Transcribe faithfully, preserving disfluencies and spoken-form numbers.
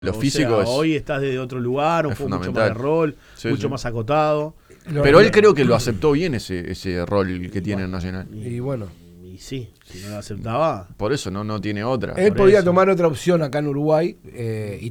Lo o físico sea, es. hoy estás desde otro lugar, un es juego mucho más fundamental. de rol, Sí, mucho sí. más acotado. Lo- Pero él lo- creo que lo aceptó bien ese, ese rol que tiene en Nacional. Y bueno. Y sí, si no lo aceptaba. Por eso no, no tiene otra. Él Por podía eso. tomar otra opción acá en Uruguay eh, y